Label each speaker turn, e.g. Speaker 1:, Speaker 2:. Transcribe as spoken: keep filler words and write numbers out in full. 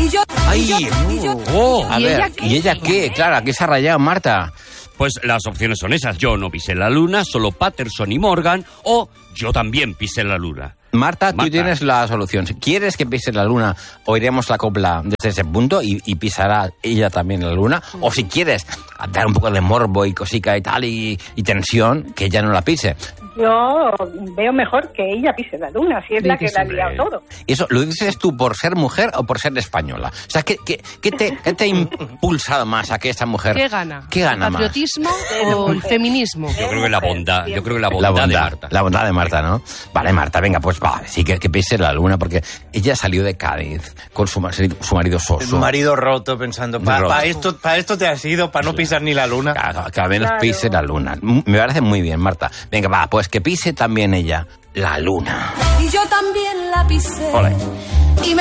Speaker 1: ¡Ay! Oh, a
Speaker 2: ¿Y
Speaker 1: ver,
Speaker 2: ella qué?
Speaker 1: ¿y ella qué? Claro, ¿a qué se ha rayado, Marta?
Speaker 3: Pues las opciones son esas. Yo no pisé la luna, solo Patterson y Morgan, o yo también pisé la luna.
Speaker 1: Marta, tú
Speaker 3: Marta.
Speaker 1: tienes la solución. Si quieres que pise la luna, oiremos la copla desde ese punto y, y pisará ella también la luna. O si quieres dar un poco de morbo y cosica y tal y, y tensión, que ella no la pise.
Speaker 4: Yo veo mejor que ella pise la luna, si es la que la ha liado todo.
Speaker 1: ¿Eso lo dices tú por ser mujer o por ser española? O sea, ¿qué, qué, qué, te, qué te ha impulsado más a que esta mujer...
Speaker 2: ¿Qué gana?
Speaker 1: ¿Qué gana
Speaker 2: ¿El
Speaker 1: más?
Speaker 2: patriotismo o el feminismo?
Speaker 3: Yo creo que la bondad, yo creo que la
Speaker 1: La
Speaker 3: bondad,
Speaker 1: bondad,
Speaker 3: de Marta.
Speaker 1: la bondad de Marta, ¿no? Vale, Marta, venga, pues vale, sí que, que pise la luna, porque ella salió de Cádiz con su marido, su marido soso.
Speaker 5: Su marido roto pensando, para
Speaker 1: Roto.
Speaker 5: pa esto, pa esto te has ido, para no pisar ni la luna.
Speaker 1: Claro, que al menos
Speaker 4: Claro.
Speaker 1: pise la luna. M- Me parece muy bien, Marta. Venga, va, pues que pise también ella la luna.
Speaker 6: Y yo también la pisé.
Speaker 1: Ole.